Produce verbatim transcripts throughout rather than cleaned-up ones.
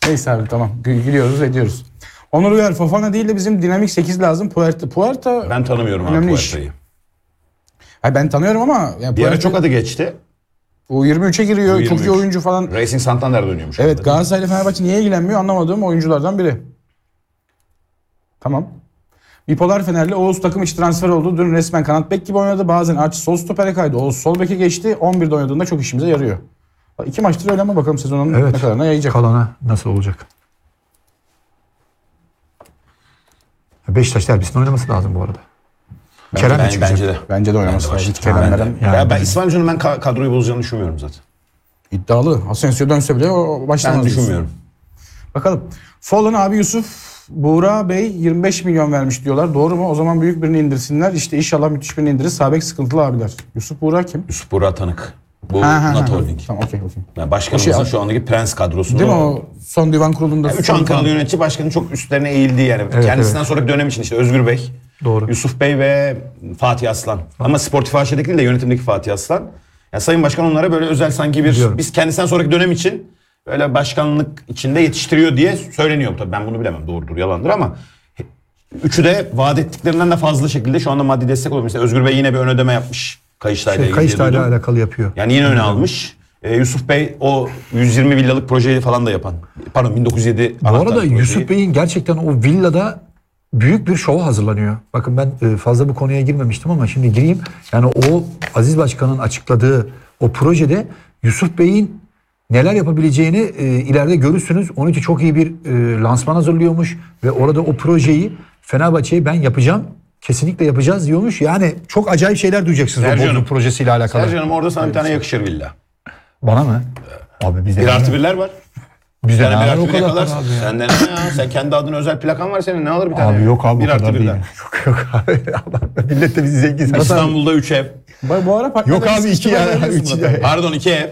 Neyse abi tamam. Gülüyoruz ediyoruz. Onur Uyar, Fofana değil de bizim dinamik sekiz lazım. Puerta. Puerta ben tanımıyorum abi Puerta'yı. Ben tanıyorum ama. Yani bir Puerta, ara çok adı geçti. U yirmi üçe giriyor. U yirmi üç. Çok iyi oyuncu falan. Racing Santander'de oynuyormuş. Evet, Galatasaray ile Fenerbahçe niye ilgilenmiyor anlamadığım oyunculardan biri. Tamam. Bipolar Fenerli Oğuz takım içi transfer oldu. Dün resmen kanat bek gibi oynadı. Bazen Arçı sol stopere kaydı. Oğuz sol beke geçti. on birde oynadığında çok işimize yarıyor. İki maçtır öyle ama bakalım sezonun evet, ne kadarına yayacak. Kalana nasıl olacak? Beşiktaş derbisinde oynaması lazım bu arada. Bence, Kerem bence, bence de. Bence de oynaması lazım. Kerem yani, yani ben İsmail Hoca'nın ben kadroyu bozacağını düşünmüyorum zaten. İddialı. Asensio dönse bile o başlamaz. Ben düşünmüyorum. Bakalım. Fallen abi Yusuf Buğra Bey yirmi beş milyon vermiş diyorlar. Doğru mu? O zaman büyük birini indirsinler. İşte inşallah müthiş birini indirir. Sağ bek sıkıntılı abiler. Yusuf Buğra kim? Yusuf Buğra tanık. Bu NATO Holding. Tamam okey okey. Yani başkanımızın şey, şu andaki prens kadrosunda. Değil mi o son divan kurulunda? Yani üç Ankaralı yönetici başkanın çok üstlerine eğildi yani. Evet, kendisinden evet. sonraki dönem için işte Özgür Bey, doğru. Yusuf Bey ve Fatih Aslan. Ha. Ama sportif aşedeki değil de yönetimdeki Fatih Aslan. Yani Sayın Başkan onlara böyle özel sanki bir biliyorum. Biz kendisinden sonraki dönem için böyle başkanlık içinde yetiştiriyor diye söyleniyor. Tabii ben bunu bilemem, doğrudur yalandır ama üçü de vaat ettiklerinden de fazla şekilde şu anda maddi destek oluyor. Mesela Özgür Bey yine bir ön ödeme yapmış. Kayıştay'la şey, Kayıştay'la alakalı yapıyor. Yani yine öne almış. Ee, Yusuf Bey o yüz yirmi villalık projeyi falan da yapan. Pardon bin dokuz yüz yedi. Bu arada Yusuf Bey'in gerçekten o villada büyük bir şova hazırlanıyor. Bakın ben fazla bu konuya girmemiştim ama şimdi gireyim. Yani o Aziz Başkan'ın açıkladığı o projede Yusuf Bey'in neler yapabileceğini e, ileride görürsünüz. Onun için çok iyi bir e, lansman hazırlıyormuş ve orada o projeyi Fenerbahçe'ye ben yapacağım. Kesinlikle yapacağız diyormuş. Yani çok acayip şeyler duyacaksınız Sercan, o Bodrum projesiyle alakalı. Sercan'ım orada sana bir tane yakışır villa. Bana mı? Abi bizde bir artı birler var. Bizde yani ne bir var o kadar kalarsın. Abi ya. Senden ne ya? Sen kendi adına özel plakan var senin. Ne alır bir tane? Abi yok abi bir o kadar değil. Yok yok abi. Millet de bizi zengin. İstanbul'da üç ev. Bu ara yok abi iki ya. Üç Pardon iki ev.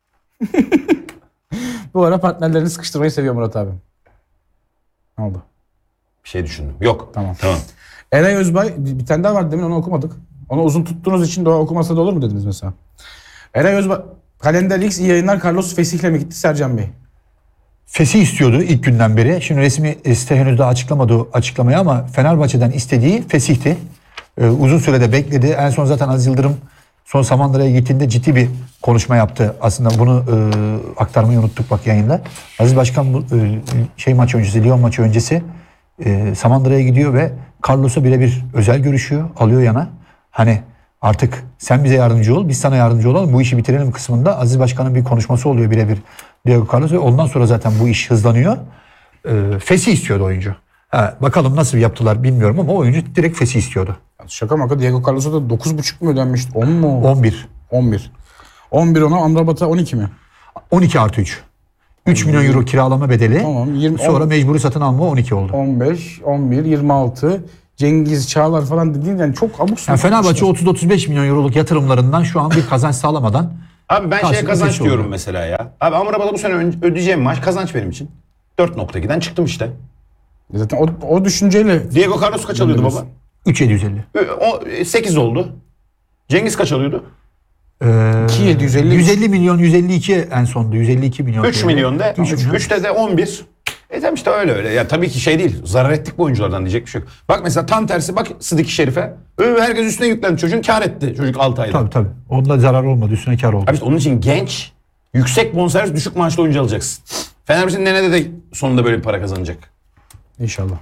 Bu ara partnerlerini sıkıştırmayı seviyor Murat abi. Ne oldu? Bir şey düşündüm. Yok. Tamam. Tamam. Eray Özbay bir tane daha vardı demin onu okumadık. Onu uzun tuttuğunuz için doğa okumasa da olur mu dediniz mesela? Eray Özbay Kalender X iyi yayınlar Carlos Fesih'le mi gitti Sercan Bey? Fesih istiyordu ilk günden beri. Şimdi resmi site henüz daha açıklamadı açıklamayı ama Fenerbahçe'den istediği Fesih'ti. Ee, uzun sürede bekledi. En son zaten Aziz Yıldırım son Samandıra'ya gittiğinde ciddi bir konuşma yaptı. Aslında bunu e, aktarmayı unuttuk bak yayında. Aziz Başkan bu e, şey maçı öncesi, Lyon maçı öncesi e, Samandıra'ya gidiyor ve Carlos'a birebir özel görüşüyor. Alıyor yana. Hani artık sen bize yardımcı ol, biz sana yardımcı olalım. Bu işi bitirelim kısmında Aziz Başkan'ın bir konuşması oluyor birebir Diego Carlos ve ondan sonra zaten bu iş hızlanıyor. E, Fesih istiyordu oyuncu. Ha, bakalım nasıl yaptılar bilmiyorum ama oyuncu direkt Fesih istiyordu. Şaka maka Diego Carlos'a da dokuz buçuk mu ödenmişti? on mu? on bir. on bir. on bir ona Amrabat'a on iki mi? on iki artı üç. üç milyon euro kiralama bedeli. Tamam. yirmi, sonra on, mecburi satın alma on iki oldu. on beş, on bir, yirmi altı. Cengiz Çağlar falan dediğin yani çok abuk sabuk. Yani Fenerbahçe otuz otuz beş milyon euroluk yatırımlarından şu an bir kazanç sağlamadan. Abi ben şeye kazanç diyorum oluyor. Mesela ya. Abi Amrabat'a bu sene ödeyeceğim maaş kazanç benim için. dört nokta ikiden çıktım işte. Zaten o, o düşünceyle. Diego Carlos kaç alıyordu baba? üç bin yedi yüz elli. O sekiz oldu. Cengiz kaç alıyordu? Ee, iki bin yedi yüz elli. yüz elli milyon yüz elli iki en sondu. yüz elli iki milyon. üç milyon da. üçte de on bir. E tamam işte öyle öyle. Ya tabii ki şey değil. Zarar ettik bu oyunculardan diyecek bir şey yok. Bak mesela tam tersi bak Sıdık Şerif'e. Herkes üstüne yüklendi. Çocuğun kar etti. Çocuk altı ayda. Tabii tabii. Onda zarar olmadı. Üstüne kar oldu. Abi işte onun için genç, yüksek bonservis, düşük maaşlı oyuncu alacaksın. Fenerbahçe'nin Nene'de de sonunda böyle bir para kazanacak. İnşallah.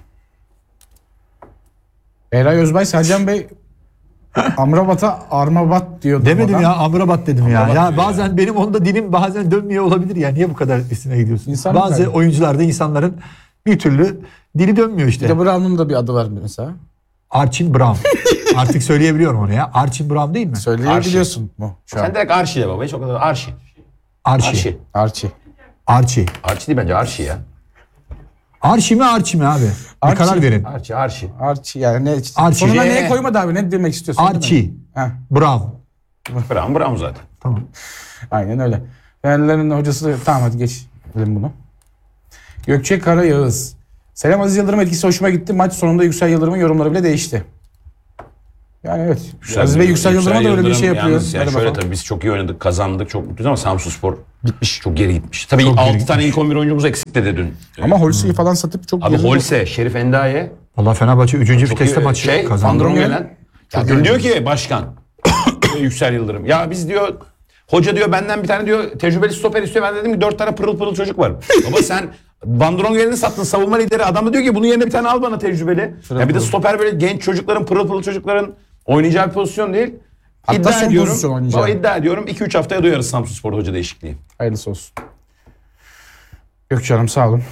Eray Özbay, Sercan Bey Amrabat'a Armabat diyordu. Demedim ya Amrabat dedim ya. Amrabat ya bazen ya. Benim onda dilim bazen dönmüyor olabilir ya. Niye bu kadar üstüne gidiyorsun? İnsan Bazı yani. Oyuncularda insanların bir türlü dili dönmüyor işte. Bir de Brown'un da bir adı var mesela. Archie Brown. Artık söyleyebiliyorum onu ya. Archie Brown değil mi? Söyleyebiliyorsun mu? Sen direkt Archie de baba. Hiç o kadar Archie. Archie. Archie. Archie. Archie değil bence Archie ya. Archie mi Archie mi abi? Archie. Bir karar verin. Archie, Archie. Archie yani ne? Archie. Sonuna neye koymadı abi? Ne demek istiyorsun? Archie. Brown. Brown, Brown zaten. Tamam. Aynen öyle. Fenerlerin hocası tamam hadi geç bunu. Gökçe Kara Yağız. Selam Aziz Yıldırım etkisi hoşuma gitti. Maç sonunda Yüksel Yıldırım'ın yorumları bile değişti. Yani evet. Yüksel, Aziz Bey Yüksel Yıldırım'a da öyle bir şey yapıyor. Yalnız yani Hadi şöyle bakalım. tabii biz çok iyi oynadık, kazandık, çok mutluyuz ama Samsunspor gitmiş. Çok geri gitmiş. Tabii Çok geri altı tane gitmiş. ilk on bir oyuncumuz eksikti de dün. Ama Holse'yi falan satıp çok Abi geride- Holse, Şerif Endaye, Vallahi Fenerbahçe üçüncü çok viteste iyi, maçı şey, kazandı. Van Drongelen. Drongelen. Ya dün diyor ki başkan Yüksel Yıldırım. Ya biz diyor hoca diyor benden bir tane diyor tecrübeli stoper istiyor. Ben dedim ki dört tane pırıl pırıl çocuk var. Baba sen Van Drongelen'i sattın, savunma lideri. Adam da diyor ki bunun yerine bir tane al bana tecrübeli. Ya bir de stoper böyle genç çocukların, pırıl pırıl çocukların oynayacağı bir pozisyon değil. Hatta İddia son ediyorum. pozisyon oynayacağı. Baba iddia ediyorum iki üç haftaya duyarız Samsunspor hoca değişikliği. Hayırlısı olsun. Gökçe Hanım sağ olun.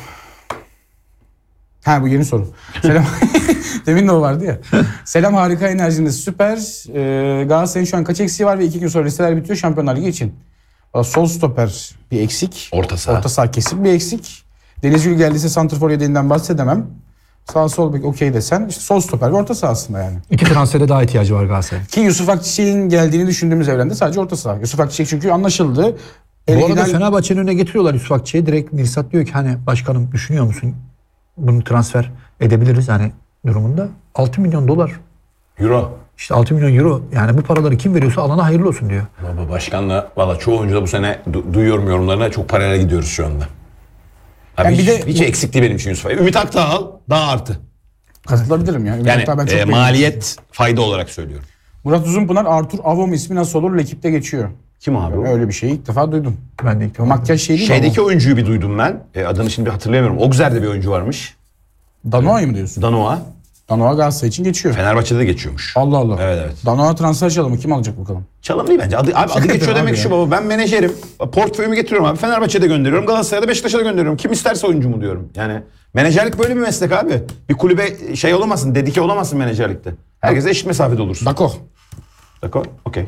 Ha bu yeni soru. Selam. Demin de o vardı ya. Selam, harika enerjiniz süper. Ee, Galatasaray'ın şu an kaç eksiği var ve iki gün sonra listeler bitiyor Şampiyonlar Ligi için. Valla sol stoper bir eksik. Orta saha. Orta saha kesin bir eksik. Deniz Gül geldiyse santrfor yedeğinden bahsedemem. Sağ sol bek okey desen işte sol stoper ve orta saha aslında yani. İki transfere daha ihtiyacı var Galatasaray. Ki Yusuf Akçiçek'in geldiğini düşündüğümüz evrende sadece orta saha. Yusuf Akçiçek çünkü anlaşıldı. Bu arada Elgiden- Fenerbahçe'nin önüne getiriyorlar Yusuf Akçi'ye. Direkt Mirsat diyor ki hani başkanım düşünüyor musun bunu transfer edebiliriz hani durumunda. altı milyon dolar. Euro. İşte altı milyon euro. Yani bu paraları kim veriyorsa alana hayırlı olsun diyor. Baba başkanla valla çoğu oyuncu da bu sene du- duyuyorum yorumlarına çok parayla gidiyoruz şu anda. Abi Yani hiç, bir de- hiç eksik değil benim için Yusuf. Ümit Akdağ al daha artı. Katılabilirim yani. Yani Hatta ben çok e, beğeniyorum. maliyet fayda olarak söylüyorum. Murat Uzunpınar, Artur Avom ismi nasıl olur ekipte geçiyor. Kim abi o? Öyle bir şeyi ilk defa duydum. Ben de ilk defa. Makyaj şey değil mi? Şeydeki oyuncuyu bir duydum ben. E, adını şimdi hatırlayamıyorum. Ogzer'de bir oyuncu varmış. Danoa'yı mı diyorsun? Danoa. Danoa Galatasaray için geçiyor. Fenerbahçe'de de geçiyormuş. Allah Allah. Evet, evet. Danoa transfer çalımı kim alacak bakalım? Çalım değil bence. Adı, abi, adı Şaka geçiyor yapıyorum demek abi şu ya. baba. Ben menajerim. Portföyümü getiriyorum abi. Fenerbahçe'de gönderiyorum. Galatasaray'da Beşiktaş'a da gönderiyorum. Kim isterse oyuncumu diyorum. Yani menajerlik böyle bir meslek abi. Bir kulübe şey olamazsın. Dedike olamazsın menajerlikte. Herkese eşit mesafede olursun. Dako. D'accord. Okey.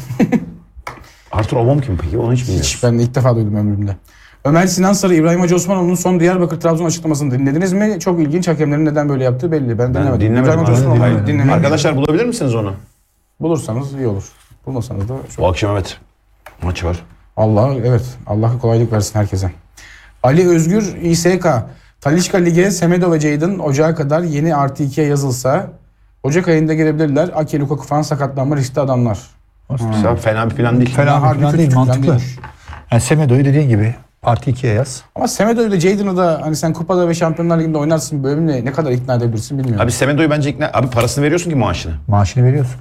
Arthur Avom kim peki? Onu hiç bilmiyorum. Hiç ben de ilk defa duydum ömrümde. Ömer Sinan Sarı, İbrahim Hacı Osmanoğlu'nun son Diyarbakır Trabzon açıklamasını dinlediniz mi? Çok ilginç, hakemlerin neden böyle yaptığı belli. Ben, Ben dinlemedim. dinlemedim. İbrahim Hacı abi. Osmanoğlu Hayır. dinlemedim. Arkadaşlar bulabilir misiniz onu? Bulursanız iyi olur. Bulmasanız da çok... Bu akşam evet. Maçı var. Allah evet. Allah kolaylık versin herkese. Ali Özgür İ S K. Talişka Lig'e Semedo ve Ceydin Ocağa kadar yeni artı ikiye yazılsa Ocak ayında girebilirler. Ake Lukaku falan sakatlanma riskli adamlar. Güzel, fena bir plan değil. Fena harbi bir plan kötü değil, bir plan mantıklı. değilmiş. Yani Semedo'yu dediğin gibi artı ikiye yaz. Ama Semedo ile Ceydin'i da hani sen kupada ve Şampiyonlar Ligi'nde oynarsın bölümle ne kadar ikna edebilirsin bilmiyorum. Abi Semedo'yu bence ikna... Abi parasını veriyorsun ki maaşını. Maaşını veriyorsun.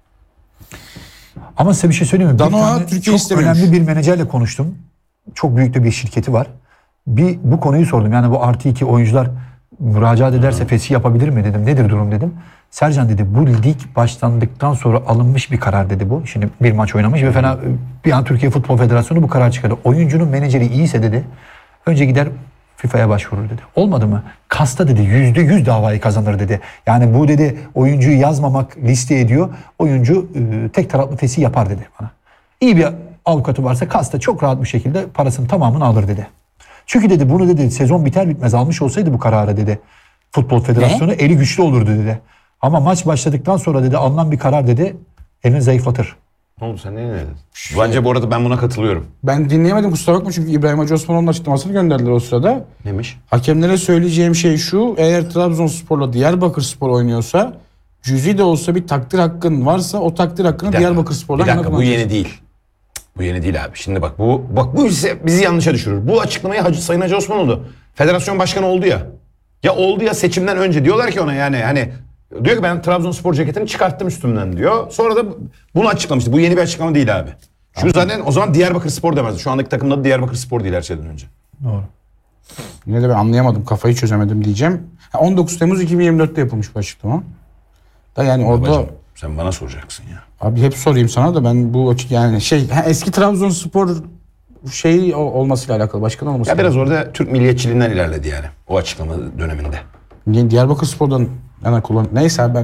Ama size bir şey söyleyeyim mi? Bir Danoa tane Türkiye çok istemiyormuş. önemli bir menajerle konuştum. Çok büyük de bir şirketi var. Bir bu konuyu sordum. Yani bu artı iki oyuncular müracaat ederse fesih yapabilir mi dedim. Nedir durum dedim. Sercan dedi bu lig başlandıktan sonra alınmış bir karar dedi bu. Şimdi bir maç oynamış ve fena bir an Türkiye Futbol Federasyonu bu karar çıkardı. Oyuncunun menajeri iyiyse dedi önce gider FIFA'ya başvurur dedi. Olmadı mı? Kasta dedi yüzde yüz davayı kazanır dedi. Yani bu dedi oyuncuyu yazmamak liste ediyor. Oyuncu e, tek taraflı fesih yapar dedi bana. İyi bir avukatı varsa Kasta çok rahat bir şekilde parasının tamamını alır dedi. Çünkü dedi bunu dedi sezon biter bitmez almış olsaydı bu kararı dedi. Futbol Federasyonu eli güçlü olurdu dedi. Ama maç başladıktan sonra dedi alınan bir karar dedi elini zayıflatır. Ne oldu sen ne dedin? Bence bu arada ben buna katılıyorum. Ben dinleyemedim kusura bakma çünkü İbrahim Hacı Osmanoğlu'nun açıklamasını gönderdiler o sırada. Neymiş? Hakemlere söyleyeceğim şey şu: eğer Trabzonspor'la Diyarbakırspor oynuyorsa cüzi de olsa bir takdir hakkın varsa o takdir hakkını Bir dakika, Diyarbakırspor'dan Bir dakika yana bu kullanacaksın. yeni değil. Bu yeni değil abi. Şimdi bak bu bak bu bizi, bizi yanlışa düşürür. Bu açıklamayı Hacı, Sayın Hacı Osmanoğlu federasyon başkanı oldu ya. Ya oldu ya seçimden önce diyorlar ki ona yani hani diyor ki ben Trabzonspor ceketini çıkarttım üstümden diyor. Sonra da bunu açıklamıştı. Bu yeni bir açıklama değil abi. Çünkü zaten o zaman Diyarbakırspor demezdi. Şu andaki takımın adı Diyarbakırspor değil her şeyden önce. Doğru. Yine de ben anlayamadım, kafayı çözemedim diyeceğim. Ha, on dokuz Temmuz iki bin yirmi dörtte yapılmış bu açıklama. Da yani orada Babacım, sen bana soracaksın ya. abi hep sorayım sana da ben bu açık yani şey ha, eski Trabzonspor şey o- olmasıyla alakalı, başkan Ya olmasıyla. biraz orada Türk milliyetçiliğinden ilerledi yani. O açıklama döneminde. Yani Diyarbakırspor'dan yana kullan. Neyse abi ben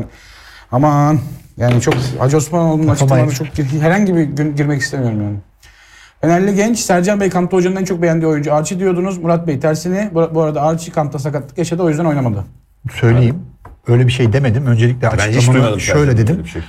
aman yani çok Hacı Osmanoğlu'nun açıklamalarına çok gir- herhangi bir gün girmek istemiyorum yani. Fenerli genç Sercan Bey kampta hocanın en çok beğendiği oyuncu Archie diyordunuz. Murat Bey tersini. Bu, bu arada Archie kampta sakatlık yaşadı o yüzden oynamadı. Söyleyeyim. Öyle bir şey demedim. Öncelikle Ben hiç açıklamamı duymadım. şöyle zaten dedim. böyle bir şey.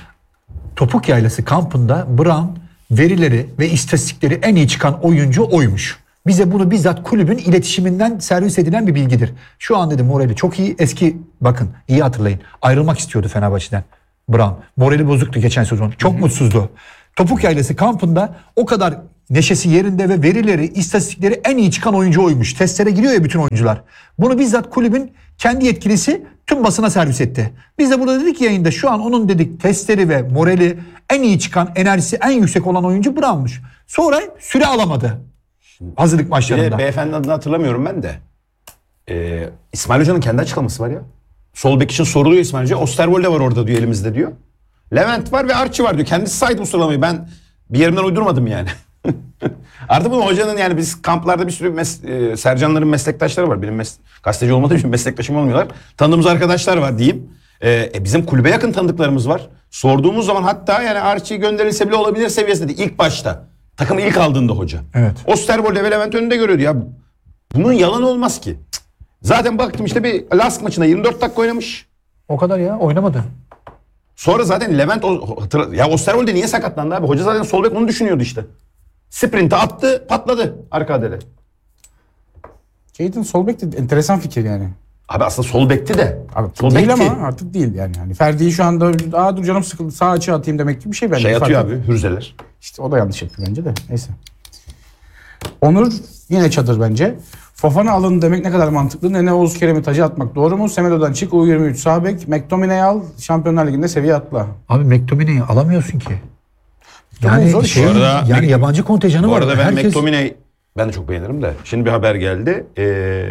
Topuk Yaylası kampında Brown verileri ve istatistikleri en iyi çıkan oyuncu oymuş. Bize bunu bizzat kulübün iletişiminden servis edilen bir bilgidir. Şu an dedim morali çok iyi. Eski bakın iyi hatırlayın. Ayrılmak istiyordu Fenerbahçe'den. Brown. Morali bozuktu geçen sezon. Çok Hı-hı. mutsuzdu. Topuk Yaylası kampında o kadar neşesi yerinde ve verileri, istatistikleri en iyi çıkan oyuncu oymuş. Testlere giriyor ya bütün oyuncular. Bunu bizzat kulübün kendi yetkilisi tüm basına servis etti. Biz de burada dedik ki yayında şu an onun dedik testleri ve morali en iyi çıkan, enerjisi en yüksek olan oyuncu Brown'muş. Sonra süre alamadı hazırlık maçlarında. Beyefendi adını hatırlamıyorum ben de. Ee, İsmail Hoca'nın kendi açıklaması var ya. Sol bek için soruluyor İsmail Hoca. Osterwolde var orada diyor elimizde diyor. Levent var ve Archie var diyor. Kendisi saydı bu sıralamayı. Ben bir yerimden uydurmadım yani. Artık bu hocanın yani biz kamplarda bir sürü mes- e, Sercanların meslektaşları var. Benim mes- gazeteci olmadığım için meslektaşım olmuyorlar. Tanıdığımız arkadaşlar var diyeyim. E, e, bizim kulübe yakın tanıdıklarımız var. Sorduğumuz zaman hatta yani Archie gönderilse bile olabilir seviyesinde değil. İlk başta. Takım ilk aldığında hoca. Evet. Osterwolde ve Levent önünde görüyordu ya. Bunun yalan olmaz ki. Zaten baktım işte bir Lask maçında yirmi dört dakika oynamış. O kadar ya oynamadı. Sonra zaten Levent o, ya Osterwolde niye sakatlandı abi? Hoca zaten sol bek onu düşünüyordu işte. Sprint'e attı, patladı arka adele. Jadon sol bek de enteresan fikir yani. Abi aslında sol bekti de. Abi sol değil bekti. ama artık değil yani. Hani Ferdi'yi şu anda aa dur canım sıkıldı sağ açığa atayım demek gibi bir şey bence. Şey atıyor Fark abi Hürzeler. İşte o da yanlış yapıyor bence de. Neyse. Onur yine çadır bence. Fofana alın demek ne kadar mantıklı. Nene Oğuz Kerem'i taca atmak doğru mu? Semedo'dan çık U yirmi üç sağ bek. McTominay'i al. Şampiyonlar Ligi'nde seviye atla. Abi McTominay'i alamıyorsun ki. Yani zor şey, arada, yani yabancı kontenjanı bu var. arada ben Herkes... McTominay ben de çok beğenirim de. Şimdi bir haber geldi. Ee,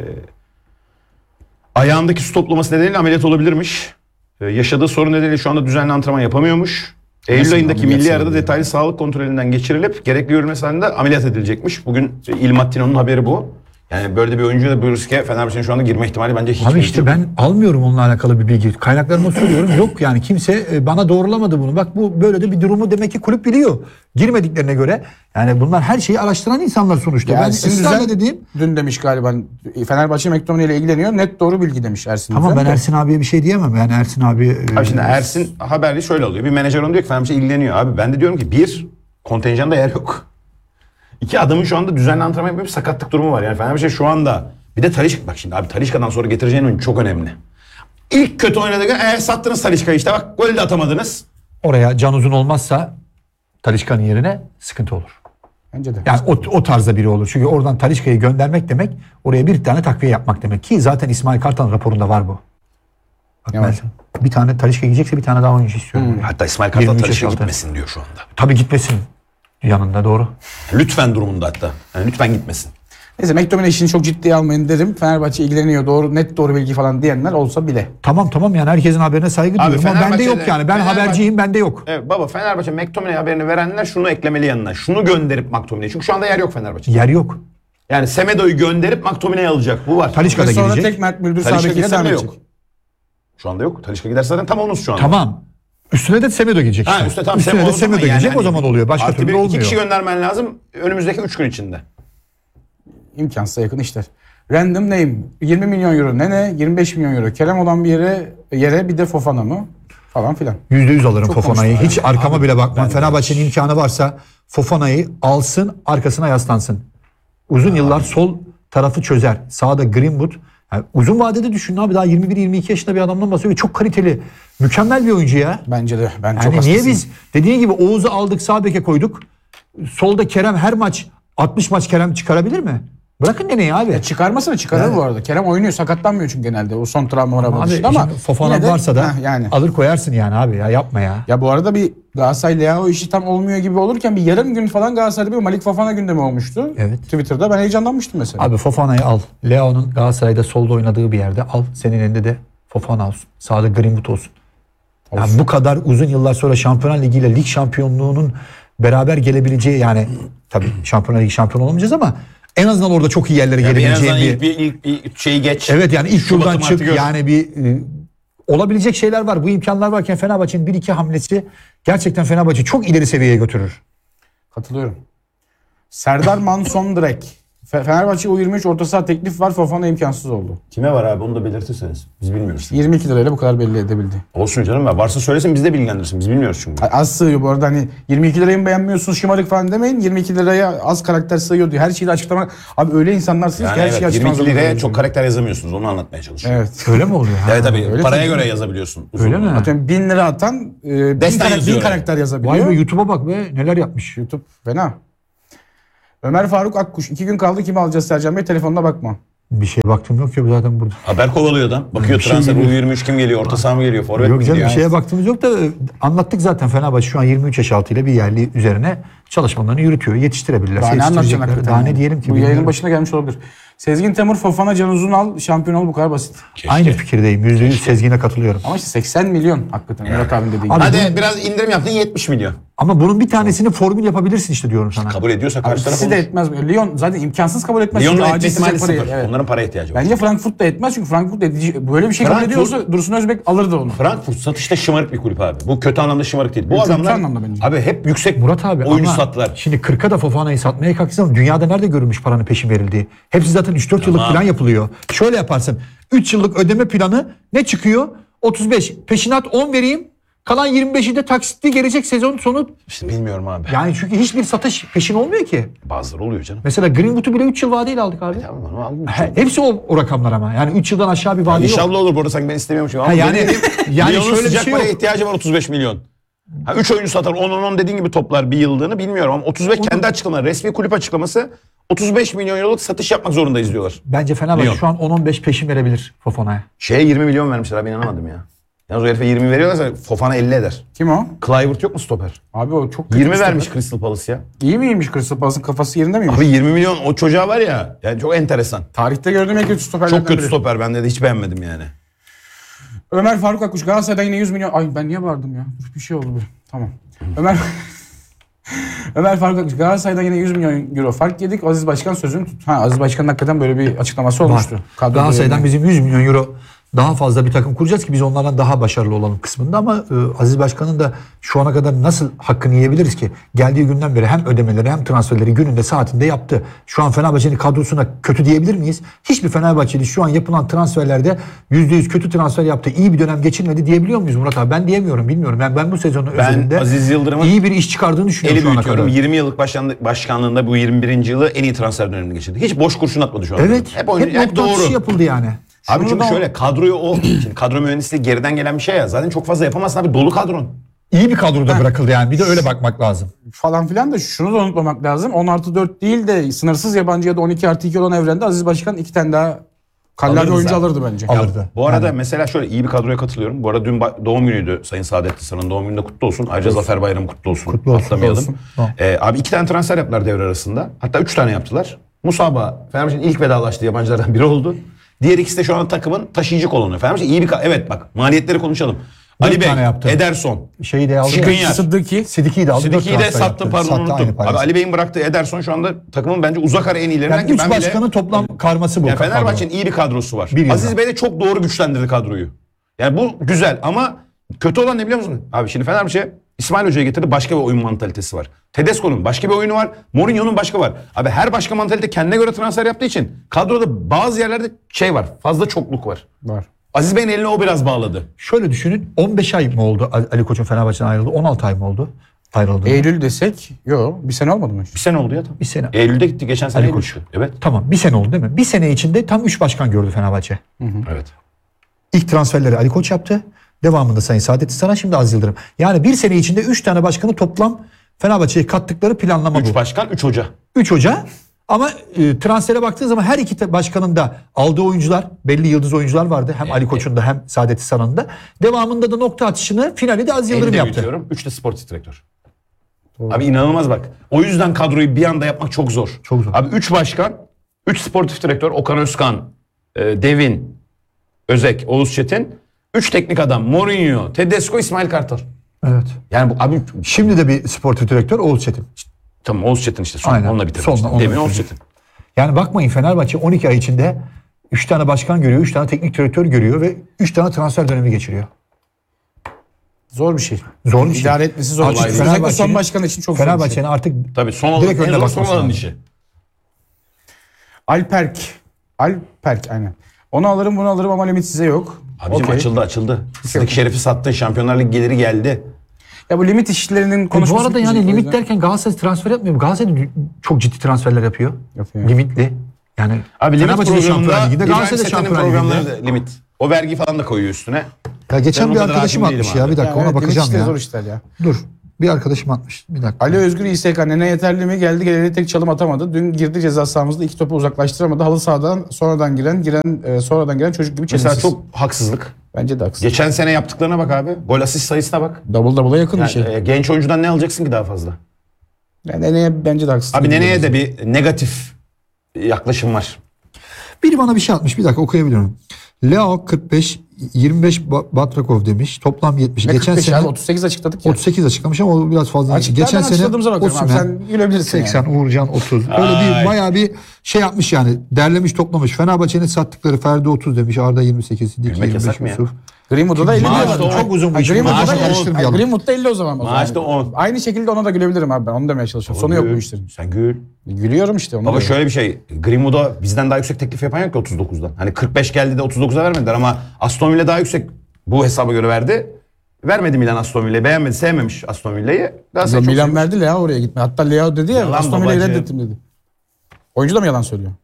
ayağındaki su toplaması nedeniyle ameliyat olabilirmiş. Ee, yaşadığı sorun nedeniyle şu anda düzenli antrenman yapamıyormuş. Eylül Nasıl ayındaki ameliyat milli arada sanırım detaylı sağlık kontrolünden geçirilip gerekli görülmesi halinde ameliyat edilecekmiş. Bugün Il Mattino'nun haberi bu. Yani böyle bir oyuncuya da bu riske Fenerbahçe'nin şu anda girme ihtimali bence hiç Abi işte yok. ben almıyorum onunla alakalı bir bilgi. Kaynaklarıma soruyorum. Yok yani kimse bana doğrulamadı bunu. Bak bu böyle de bir durumu demek ki kulüp biliyor. Girmediklerine göre. Yani bunlar her şeyi araştıran insanlar sonuçta. Ya ben Ersin ısrarla Düzen dediğim. dün demiş galiba Fenerbahçe McTominay ile ilgileniyor. Net doğru bilgi demiş Ersin Tamam Düzen ben de. Ersin abiye bir şey diyemem. Yani Ersin abi. Abi şimdi e, Ersin haberli şöyle oluyor. Bir menajer onu diyor ki Fenerbahçe ilgileniyor abi. Ben de diyorum ki bir kontenjanda yer yok. İki adamın şu anda düzenli antrenman yapıyor bir sakatlık durumu var. Yani Fenerbahçe şu anda bir de Talisca bak şimdi abi Talisca'dan sonra getireceğin oyun çok önemli. İlk kötü oynadığı gün e, sattınız Talisca'yı işte bak gol de atamadınız. Oraya can uzun olmazsa Talisca'nın yerine sıkıntı olur. Bence de. Yani o, o tarzda biri olur. Çünkü oradan Talisca'yı göndermek demek oraya bir tane takviye yapmak demek. Ki zaten İsmail Kartal'ın raporunda var bu. Bak Ne var? ben, bir tane Talisca gidecekse bir tane daha oyuncu istiyorum. Hmm. Hatta İsmail Kartal yirmi üç Talisca yaş altı. gitmesin diyor şu anda. Tabii gitmesin yanında doğru. Lütfen durumunda hatta. Yani lütfen gitmesin. Neyse McTominay işini çok ciddiye almayın derim. Fenerbahçe ilgileniyor doğru net doğru bilgi falan diyenler olsa bile. Tamam tamam yani herkesin haberine saygı Abi duyuyorum ama bende yok Fenerbahçe'de- yani. Ben Fenerbahçe- haberciyim bende yok. Evet baba Fenerbahçe McTominay haberini verenler şunu eklemeli yanına. Şunu gönderip McTominay. Çünkü şu anda yer yok Fenerbahçe. Yer yok. Yani Semedo'yu gönderip McTominay'ı alacak. Bu var. Talisca da Ve sonra gelecek. tek Mert Müldür Talisca sahibiyle gitse devam bile edecek. yok. Şu anda yok. Talisca giderse zaten tam onuz şu anda. Tamam. Üstüne de Semedo gelecek işte. Ha, üstte tam Üstüne de Semedo Semedo yani gelecek hani o zaman oluyor. Başka artı türlü bir, olmuyor. İki kişi göndermen lazım önümüzdeki üç gün içinde. İmkansıza yakın işler. Random name. yirmi milyon euro Nene, yirmi beş milyon euro Kerem olan bir yere yere bir de Fofana mı? Falan filan. yüzde yüz alırım Çok Fofana'yı. konuştuk Hiç arkama Abi, bile bakmam. ben de. Fenerbahçe'nin imkanı varsa Fofana'yı alsın, arkasına yaslansın. Uzun yıllar sol tarafı çözer. Sağda Greenwood. Yani uzun vadede düşünün abi daha yirmi bir yirmi iki yaşında bir adamdan bahsediyor. ve Çok kaliteli. Mükemmel bir oyuncu ya. Bence de. Ben çok Yani niye hastasıyım. biz dediğin gibi Oğuz'u aldık sağ beke koyduk. Solda Kerem her maç altmış maç Kerem çıkarabilir mi? Bırakın Nene'yi abi. E çıkarmasını çıkarır Yani- bu arada. Kerem oynuyor sakatlanmıyor çünkü genelde. O son travmalara Abi bakışta ama şimdi Fofana yine de- varsa da Heh, yani. alır koyarsın yani abi ya yapma ya. Ya bu arada bir Galatasaray Leao işi tam olmuyor gibi olurken bir yarım gün falan Galatasaray'da bir Malik Fofana gündemi olmuştu. Evet. Twitter'da ben heyecanlanmıştım mesela. Abi Fofana'yı al. Leao'nun Galatasaray'da solda oynadığı bir yerde al. Senin elinde de Fofana olsun. Sağda Greenwood olsun. Ya bu kadar uzun yıllar sonra Şampiyonlar Ligi ile lig şampiyonluğunun beraber gelebileceği yani tabii Şampiyonlar Ligi şampiyon olamayacağız ama en azından orada çok iyi yerlere Yani en gelebileceğin azından bir... ilk, bir, ilk, ilk şeyi geç. Evet yani ilk Şubat'ı turdan Mart'ı çık gör. yani bir e, olabilecek şeyler var. Bu imkanlar varken Fenerbahçe'nin bir iki hamlesi gerçekten Fenerbahçe çok ileri seviyeye götürür. Katılıyorum. Serdar Manson Direk. Fenerbahçe U yirmi üç orta saha teklif var. Fofana imkansız oldu. Kime var abi onu da belirtirseniz. Biz bilmiyoruz. yirmi iki lirayla bu kadar belli edebildi. Olsun canım ya. Varsa söylesin biz de bilgilendirsin. Biz bilmiyoruz çünkü. Az sığıyor bu arada, hani yirmi iki lirayı mı beğenmiyorsunuz şımarık falan demeyin. yirmi iki liraya az karakter sığıyor diyor. Her şeyi de açıklamak. Abi öyle insanlarsınız Yani ki her evet, şeyi yirmi açıklamak iki liraya zorundayız. çok karakter yazamıyorsunuz. Onu anlatmaya çalışıyorum. Evet. Öyle mi oluyor? Evet tabii. Öyle Paraya tabii. göre yazabiliyorsun. Öyle mi? Atıyorum bin lira atan e, bin, Destan karak- yazıyor bin yani. karakter yazabiliyor. Vay be, YouTube'a bak be, neler yapmış. YouTube fena. Ömer Faruk Akkuş. iki gün kaldı, kimi alacağız Sercan Bey? Telefonuna bakma. Bir şeye baktım yok ya zaten burada. Haber kovalıyor da. Bakıyor Bir şey transfer geliyor. U yirmi üç kim geliyor? Orta saha mı geliyor? Forvet Yok mi canım, geliyor? bir şeye baktığımız yok da e, anlattık zaten. Fenerbahçe şu an yirmi üç yaş altıyla bir yerli üzerine çalışmalarını yürütüyor. Yetiştirebilirler. Daha ne anlatacaksın hakikaten? Daha ya? ne diyelim ki? Bu bilmiyorum. yayının başına gelmiş olabilir. Sezgin Temur, Fofana, Can Uzunal şampiyon ol, bu kadar basit. Keşke. Aynı fikirdeyim. yüzde yüz Sezgin'e katılıyorum. Ama işte seksen milyon hakikaten Murat abinin dediği gibi. Abi Hadi bu- biraz indirim yaptın yetmiş milyon. Ama bunun bir tanesini formül yapabilirsin işte diyorum sana. Kabul ediyorsa Abi karşı taraf ikisi de olur. etmez. Lyon zaten imkansız kabul etmez. Lyon'un Çünkü etme acil ihtimali sıcak parayı- sıfır. evet. Onların paraya ihtiyacı var. Bence Frankfurt da etmez çünkü Frankfurt edici, böyle bir şey kabul Frankfurt- ediyorsa Dursun Özbek alırdı onu. Frankfurt satışta şımarık bir kulüp abi. Bu kötü anlamda şımarık değil. Bu Kötü adamlar anlamda bence. abi hep yüksek Murat abi oyuncu ama sattılar. şimdi kırka da Fofana'yı satmaya kalksan dünyada nerede görülmüş paranın peşin verildiği? Hepsi zaten üç dört yıllık Tamam. plan yapılıyor. Şöyle yaparsın. üç yıllık ödeme planı ne çıkıyor? otuz beş. Peşinat on vereyim. Kalan yirmi beşi de taksitli gelecek sezon sonu. İşte bilmiyorum abi. Yani çünkü hiçbir satış peşin olmuyor ki. Bazıları oluyor canım. Mesela Greenwood'u bile üç yıl vadeyle aldık abi. Tamam onu aldım. He, hepsi o, o rakamlar ama. Yani üç yıldan aşağı bir vade yok. İnşallah olur bu arada sanki ben istemiyormuşum. Ama Ha, yani- yani, yani Lyon'un şöyle bir sıcak şey paraya yok. ihtiyacı var otuz beş milyon. Ha, üç oyuncu satar on on on dediğin gibi toplar bir yıllığını bilmiyorum ama otuz beş kendi açıklamaları resmi kulüp açıklaması otuz beş milyon euroluk satış yapmak zorundayız diyorlar. Bence Fenerbahçe Lyon. şu an on on beş peşin verebilir Fofana'ya. Şeye yirmi milyon vermişler abi inanamadım ya. Yalnız o herife yirmi veriyorlarsa Fofana elli eder. Kim o? Kluivert yok mu stoper? Abi o çok kötü yirmi bir vermiş stoper. Crystal Palace ya. İyi miymiş Crystal Palace'ın, kafası yerinde miymiş? Abi yirmi milyon o çocuğa var ya. Yani çok enteresan. Tarihte gördüğüm en kötü stoperlerden Çok kötü biri. stoper ben de hiç beğenmedim yani. Ömer Faruk Akkuş, Galatasaray'dan yine yüz milyon. Ay ben niye bağırdım ya? Dur, bir şey oldu bir. Tamam. Ömer Ömer Faruk Akkuş, Galatasaray'dan yine yüz milyon euro fark yedik. Aziz Başkan sözünü tut. Ha, Aziz Başkan'ın hakikaten böyle bir açıklaması olmuştu. Kadro Galatasaray'dan değerine. bizim yüz milyon euro daha fazla bir takım kuracağız ki biz onlardan daha başarılı olalım kısmında ama e, Aziz Başkan'ın da şu ana kadar nasıl hakkını yiyebiliriz ki? Geldiği günden beri hem ödemeleri hem transferleri gününde saatinde yaptı. Şu an Fenerbahçe'nin kadrosuna kötü diyebilir miyiz? Hiçbir Fenerbahçeli şu an yapılan transferlerde yüzde yüz kötü transfer yaptı, iyi bir dönem geçirmedi diyebiliyor muyuz Murat abi? Ben diyemiyorum, bilmiyorum. Ben, ben bu sezonun Ben özelinde Aziz Yıldırım'ın iyi bir iş çıkardığını düşünüyorum Eli şu ana büyütüyorum. kadar. yirmi yıllık başkan- başkanlığında bu yirmi birinci yılı en iyi transfer dönemini geçirdi. Hiç boş kurşun atmadı şu an. Evet, Hep, oyuncu, hep, hep, nokta atışı doğru. yapıldı yani. Abi Şunu çünkü da- şöyle kadroyu o şimdi kadro mühendisliği geriden gelen bir şey ya. Zaten çok fazla yapamazsın abi dolu kadron. İyi bir kadroda bırakıldı yani. Bir de öyle bakmak lazım. falan filan da şunu da unutmamak lazım. on artı dört değil de sınırsız yabancı ya da on iki artı iki olan evrende Aziz Başkan iki tane daha kaller Alırdı oyuncu zaten. alırdı bence. Alırdı. Bu arada Yani. mesela şöyle iyi bir kadroya katılıyorum. Bu arada dün ba- doğum günüydü Sayın Saadetli San'ın doğum günü de kutlu olsun. Ayrıca Zafer Bayramı kutlu olsun. Kutlu olsun, Atlamayalım. olsun. Tamam. Ee, abi iki tane transfer yaptılar devre arasında. Hatta üç tane yaptılar. Musaba Fenerbahçe'nin ilk vedalaştığı yabancılardan biri oldu. Diğer ikisi de şu an takımın taşıyıcı kolonu. Fenerbahçe iyi bir ka- evet bak maliyetleri konuşalım. Ali Bey, tane yaptı. Ederson, Şeyi de aldı. Şikrinyar. Sıddıki. Sidiki'yi de aldı. dört Sidiki'yi de transfer sattım yaptı. pardon Sattı unuttum. aynı Abi parayı. Ali Bey'in bıraktığı Ederson şu anda takımın bence uzak ara en iyilerinden Yani ki üç ben bile... başkanın toplam karması bu. Yani kadro. Fenerbahçe'nin iyi bir kadrosu var. Bir yılda. Aziz Bey de çok doğru güçlendirdi kadroyu. Yani bu güzel ama kötü olan ne biliyor musun? Abi şimdi Fenerbahçe İsmail Hoca'yı getirdi, başka bir oyun mantalitesi var. Tedesco'nun başka bir oyunu var. Mourinho'nun başka var. Abi her başka mantalite kendine göre transfer yaptığı için kadroda bazı yerlerde şey var. Fazla çokluk var. Var. Aziz Bey'in eline o biraz bağladı. Şöyle düşünün, on beş ay mı oldu Ali Koç'un Fenerbahçe'den ayrıldı? on altı ay mı oldu? Ayrıldı. Eylül desek, yok bir sene olmadı mı? Bir sene oldu ya tam. Bir sene. Eylül'de gitti. Geçen sene Ali Koç. düştü. Evet. Tamam, bir sene oldu değil mi? Bir sene içinde tam üç başkan gördü Fenerbahçe. Evet. İlk transferleri Ali Koç yaptı. Devamında Sayın Saadettin Saran, şimdi Aziz Yıldırım. Yani bir sene içinde üç tane başkanı toplam Fenerbahçe'ye kattıkları planlama Üç bu. başkan, üç hoca. üç hoca. Ama e, transfere baktığın zaman her iki te- başkanın da aldığı oyuncular, belli yıldız oyuncular vardı. Hem Ali Koç'un da hem Saadettin Saran'ın da. Devamında da nokta atışını finali de Aziz Yıldırım Elde yaptı. büyütüyorum. Üç de sportif direktör. Abi inanılmaz bak. O yüzden kadroyu bir anda yapmak çok zor. Çok zor. Abi üç başkan, üç sportif direktör, Okan Özkan, e, Devin, Özek, Oğuz Çetin, üç teknik adam, Mourinho, Tedesco, İsmail Kartal. Evet. Yani bu abi Şimdi de bir sportif direktör Oğuz Çetin. tamam Oğuz Çetin işte son Aynen. onunla bitirmiş. Sonla, işte. onunla Demin Oğuz bitirmiş. Çetin. Yani bakmayın, Fenerbahçe on iki ay içinde üç tane başkan görüyor, üç tane teknik direktör görüyor ve üç tane transfer dönemi geçiriyor. Zor bir şey. Zor bir şey. İdare etmesi zor. Artık bir şey. Özellikle son Fenerbahçe'nin- başkan için çok zor bir şey. Fenerbahçe'nin artık Tabii son Direkt alan, en önüne zor bakması son alan lazım. işi. Alperk. Alperk aynen. Onu alırım bunu alırım ama limit size yok. Abicim Okey. açıldı açıldı. Sıddık Şerif'i sattın. Şampiyonlar Ligi geliri geldi. Ya bu limit işlerinin E konuşması... bu arada yani bitmeyecek o limit yüzden. derken Galatasaray transfer yapmıyor mu? Galatasaray çok ciddi transferler yapıyor. Yapıyor. Limitli. Yani Abi limit Fenerbahçe'de Şampiyonlar programında Ligi'nde, İbrahim Galatasaray'da Seten'in Şampiyonlar programları Ligi'nde. da limit. O vergi falan da koyuyor üstüne. Ya geçen Ben o bir kadar arkadaşım hakim atmış değilim ya. abi. Bir dakika Ya ona evet, limit bakacağım işleri ya. zor işler ya. Dur. Bir arkadaşım atmış. Bir dakika. Ali Özgür İ S K nene yeterli mi? Geldi geleli tek çalım atamadı. Dün girdi ceza sahamızda iki topu uzaklaştıramadı. Halı sahadan sonradan giren giren e, sonradan giren çocuk gibi Mesela çenesiz. çok haksızlık. Bence de haksız. Geçen sene yaptıklarına bak abi. Gol asist sayısına bak. Double double'a yakın Yani, bir şey. e, genç oyuncudan ne alacaksın ki daha fazla? Yani neneye bence de haksız. Abi neneye de bir negatif yaklaşım var. Biri bana bir şey atmış. Bir dakika okuyabiliyorum. Leo kırk beş yirmi beş Ba- Batrakov demiş. Toplam yetmiş. Ne Geçen kırk beş sene abi, otuz sekiz açıkladık ya. otuz sekiz açıklamış ama o biraz fazla. Açıklardan Geçen sene açıkladığımıza bakıyorum abi. Osimhen, Sen gülebilirsin seksen, yani. Uğurcan otuz. Öyle Ay. bir bayağı bir şey yapmış yani. Derlemiş toplamış. Fenerbahçe'nin sattıkları Ferdi otuz demiş. Arda yirmi sekiz. Diki Gülmek yirmi beş yasak mı ya? Yusuf. Greenwood'da da elli Maaş diyor. da Çok uzun bu Ha, iş. Greenwood'da Maaş da da elli. karıştırmayalım. Greenwood'da elli o zaman. o Maaş zaman. da on. Aynı şekilde ona da gülebilirim abi ben. Onu demeye çalışıyorum. Sonu yok bu işlerin. Sen gül. Gülüyorum işte. Onu Baba diyorum. şöyle bir şey. Greenwood'a bizden daha yüksek teklif yapan yok ki otuz dokuzdan. Hani kırk beş geldi de otuz dokuza vermediler ama Aston Villa daha yüksek bu hesaba göre verdi. Vermedi Milan Aston Villa'yı. Beğenmedi, sevmemiş Aston Villa'yı. Ya Galatasaray çok Milan sevmiş. verdi Leo oraya gitme. Hatta Leo dedi ya Yalan Aston Villa'yı babacığım. reddettim dedi. Oyuncu da mı yalan söylüyor?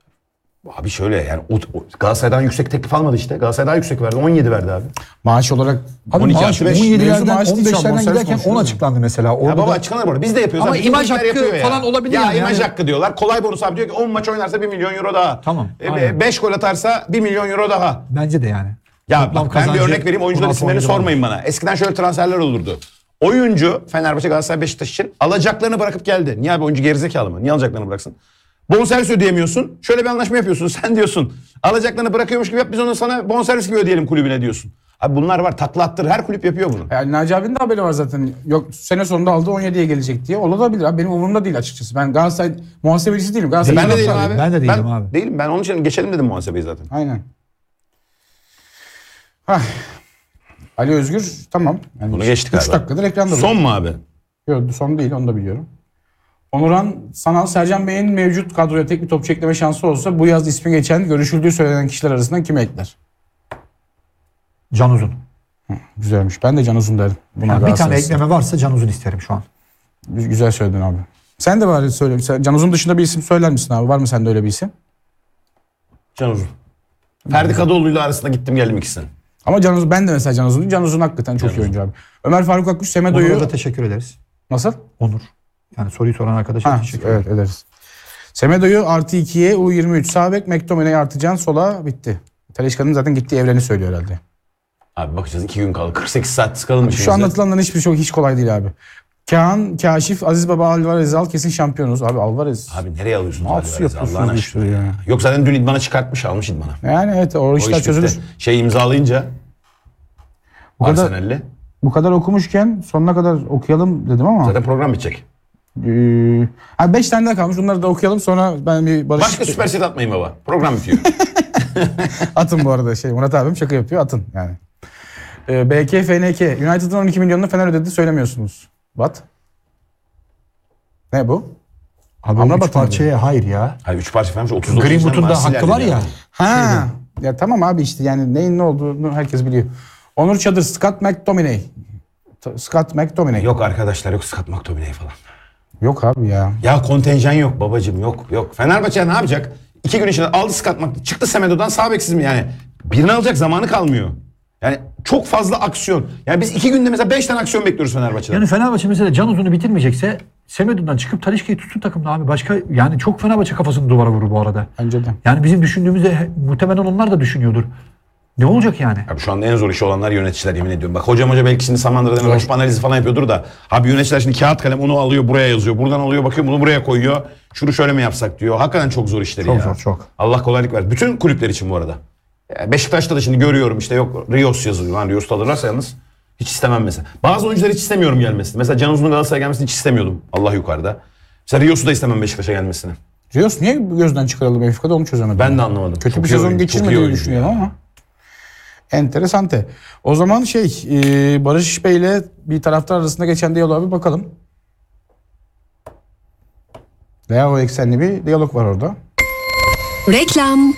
Abi şöyle yani o, o, Galatasaray'dan yüksek teklif almadı işte. Galatasaray daha yüksek verdi. on yedi verdi abi. Maaş olarak Abi on iki maaş artı beş. Mevzu on yedilerden maaş değil on şu an, beşlerden bonservis giderken on konuşuyoruz. açıklandı mesela. Orada Ya baba da- açıklanır bu arada. Biz de yapıyoruz. Ama abi. Bütün imaj kulüpler hakkı yapıyor ya. falan olabilir ya. yani. imaj Yani- hakkı diyorlar. Kolay bonus abi diyor ki on maç oynarsa bir milyon euro daha. Tamam, aynen. beş gol atarsa bir milyon euro daha. bence de yani. Ya Toplam bak ben bir kazancı örnek vereyim. Oyuncuların on altı isimlerini oyuncu var. sormayın bana. Eskiden şöyle transferler olurdu. Oyuncu Fenerbahçe, Galatasaray, Beşiktaş için alacaklarını bırakıp geldi. Niye abi oyuncu gerizekalı mı? Niye alacaklarını bıraksın? Bonservis ödeyemiyorsun. Şöyle bir anlaşma yapıyorsun. Sen diyorsun alacaklarını bırakıyormuş gibi yap biz onu sana bonservis gibi ödeyelim kulübüne diyorsun. Abi bunlar var. Takla attır. Her kulüp yapıyor bunu. yani Naci abinin de haberi var zaten. Yok sene sonunda aldı on yediye gelecek diye. Olabilir abi. Benim umurumda değil açıkçası. Ben Galatasaray muhasebecisi değilim. Galatasaray Ben de değilim taraftarıyım. abi. Ben de değilim abi. Değilim. Ben onun için geçelim dedim muhasebeyi zaten. Aynen. Hah. Ali Özgür tamam. Yani Bunu geçtik üç abi. dakikadır ekranda. Son mu abi? Yok son değil onu da biliyorum. Onuran Sanal Sercan Bey'in mevcut kadroya tek bir topçu ekleme şansı olsa bu yaz ismi geçen görüşüldüğü söylenen kişiler arasından kimi ekler? Can Uzun. Güzelmiş. Ben de Can Uzun derim. Buna Yani bir tane Galatasaray. ekleme varsa Can Uzun isterim şu an. Güzel söyledin abi. Sen de bari söyle. Sen Can Uzun dışında bir isim söyler misin abi? Var mı sende öyle bir isim? Can Uzun. Ferdi Kadıoğlu'yla arasında gittim geldim ikisini. Ama Can Uzun, ben de mesela Can Uzun. Can Uzun hakikaten çok iyi oyuncu abi. Ömer Faruk Akkuş, Onur'a Semedo'yu... da teşekkür ederiz. Nasıl? Onur. Yani soruyu soran arkadaşa Ha, teşekkür ederiz. evet ederiz. Semedo'yu artı ikiye U yirmi üç sağ bek, McTominay artı Can sola bitti. Talişka'nın zaten gittiği evreni söylüyor herhalde. Abi bakacağız iki gün kaldı. kırk sekiz saat sıkalım Şu anlatılanların hiçbir şey hiç kolay değil abi. Kaan, Kaşif, Aziz Baba, Alvarez al kesin şampiyonuz. Abi Alvarez Abi nereye alıyorsunuz nasıl Alvarez'i yapıyorsunuz Allah'ın bu aşkına işleri ya. ya? Yok zaten dün idmana çıkartmış almış idmana. Yani evet o, O işler iş bitti. çözülür. Şey imzalayınca Bu kadar, Arsenal'li. bu kadar okumuşken sonuna kadar okuyalım dedim ama. Zaten program bitecek. Ee, ha beş tane daha kalmış. Bunları da okuyalım sonra ben bir Barış... Başka süper set atmayın baba. Program bitiyor. Atın bu arada şey Murat abim şaka yapıyor atın yani. Ee, B K F N K United'ın on iki milyonunu Fener ödedi söylemiyorsunuz. What? Ne bu? Abi Amrabat o üç mı parçaya hayır ya. Hayır üç parça falan otuz dokuz. Greenwood'un da hakkı var ya. Ha. Ya tamam abi işte yani neyin ne olduğunu herkes biliyor. Onur Çadır, Scott McTominay. T- Scott McTominay. Yok arkadaşlar yok Scott McTominay falan. Yok abi ya. Ya kontenjan yok babacım yok yok. Fenerbahçe ne yapacak? İki gün içinde aldı Scott McTominay. Çıktı Semedo'dan sağ beksiz mi yani? Birini alacak zamanı kalmıyor. Yani çok fazla aksiyon. Yani biz iki günde mesela beş tane aksiyon bekliyoruz Fenerbahçe'den. Yani Fenerbahçe mesela Can Uzun'u bitirmeyecekse Semedo'dan çıkıp Talisca'yı tutsun takımda abi. Başka yani çok Fenerbahçe kafasını duvara vurur bu arada. Bence de. Yani bizim düşündüğümüzde he- muhtemelen onlar da düşünüyordur. Ne olacak yani? Abi şu anda en zor işi olanlar yöneticiler yemin ediyorum. Bak hocam hoca belki şimdi Samandıra'dan rakip analizi falan yapıyordur da. Abi yöneticiler şimdi kağıt kalem onu alıyor buraya yazıyor. Buradan alıyor bakıyor bunu buraya koyuyor. Şunu şöyle mi yapsak diyor. Hakikaten çok zor işleri Çok ya. zor, çok. Allah kolaylık versin. Bütün kulüpler için bu arada. Ya Beşiktaş'ta da şimdi görüyorum işte yok Rios yazılıyor. Lan Rios'ta alırlarsa yalnız hiç istemem mesela. Bazı oyuncuları hiç istemiyorum gelmesini. Mesela Can Uzun'un Galatasaray'a gelmesini hiç istemiyordum. Allah yukarıda. Mesela Rios'u da istemem Beşiktaş'a gelmesini. Rios niye gözden çıkarıldı Benfica'da onu çözemedim. Ben de anlamadım. Kötü Çok bir iyi sezon oyuncu, çok iyi geçirmediğini oyuncu düşünüyorum ya. ama. Enteresante. O zaman şey e, Barış Bey ile bir taraftar arasında geçen diyaloğa bir bakalım. Leo eksenli bir diyalog var orada. Reklam.